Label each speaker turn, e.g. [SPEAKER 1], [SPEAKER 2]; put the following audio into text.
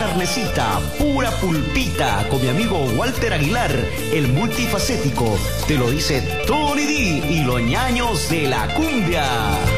[SPEAKER 1] carnecita, pura pulpita, con mi amigo Walter Aguilar, el multifacético. Te lo dice Tony D y los ñaños de la cumbia.